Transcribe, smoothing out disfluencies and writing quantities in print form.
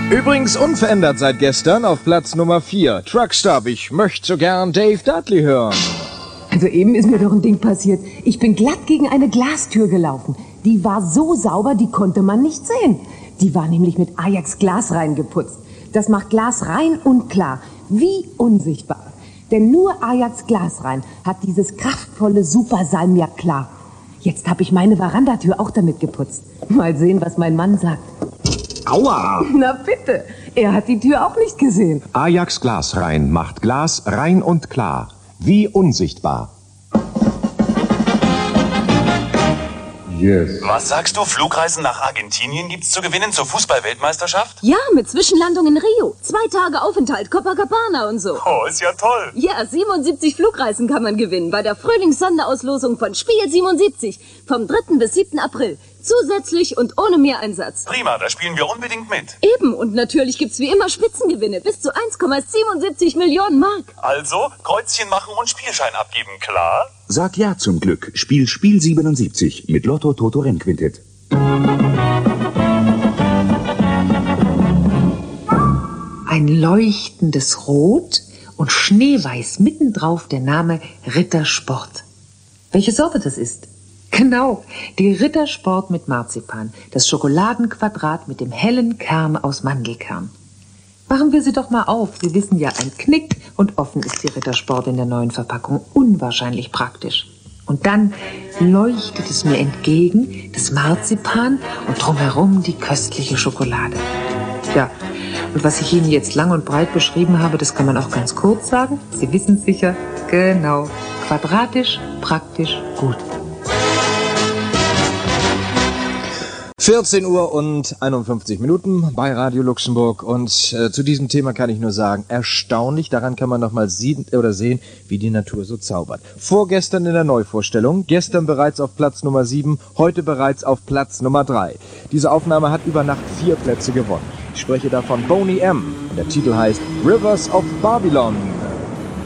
Übrigens unverändert seit gestern auf Platz Nummer 4. Truckstop, ich möchte so gern Dave Dudley hören. Also eben ist mir doch ein Ding passiert. Ich bin glatt gegen eine Glastür gelaufen. Die war so sauber, die konnte man nicht sehen. Die war nämlich mit Ajax Glas reingeputzt. Das macht Glas rein und klar, wie unsichtbar. Denn nur Ajax Glasrein hat dieses kraftvolle Super Salmiak klar. Jetzt habe ich meine Verandatür auch damit geputzt. Mal sehen, was mein Mann sagt. Aua! Na bitte, er hat die Tür auch nicht gesehen. Ajax Glasrein macht Glas rein und klar. Wie unsichtbar. Yes. Was sagst du, Flugreisen nach Argentinien gibt's zu gewinnen zur Fußball-Weltmeisterschaft? Ja, mit Zwischenlandung in Rio. 2 Tage Aufenthalt, Copacabana und so. Oh, ist ja toll. Ja, 77 Flugreisen kann man gewinnen bei der Frühlingssonderauslosung von Spiel 77 vom 3. bis 7. April. Zusätzlich und ohne Mehreinsatz. Prima, da spielen wir unbedingt mit. Eben, und natürlich gibt's wie immer Spitzengewinne bis zu 1,77 Millionen Mark. Also, Kreuzchen machen und Spielschein abgeben, klar? Sag ja zum Glück. Spiel 77 mit Lotto Toto Rennquintett. Ein leuchtendes Rot und schneeweiß mittendrauf der Name Rittersport. Welche Sorte das ist? Genau, die Rittersport mit Marzipan, das Schokoladenquadrat mit dem hellen Kern aus Mandelkern. Machen wir sie doch mal auf. Sie wissen ja, ein Knick und offen ist die Rittersport in der neuen Verpackung. Unwahrscheinlich praktisch. Und dann leuchtet es mir entgegen, das Marzipan und drumherum die köstliche Schokolade. Ja, und was ich Ihnen jetzt lang und breit beschrieben habe, das kann man auch ganz kurz sagen. Sie wissen es sicher, genau. Quadratisch, praktisch, gut. 14 Uhr und 51 Minuten bei Radio Luxemburg und zu diesem Thema kann ich nur sagen, erstaunlich, daran kann man nochmal sehen, wie die Natur so zaubert. Vorgestern in der Neuvorstellung, gestern bereits auf Platz Nummer 7, heute bereits auf Platz Nummer 3. Diese Aufnahme hat über Nacht 4 Plätze gewonnen. Ich spreche da von Boney M. und der Titel heißt Rivers of Babylon.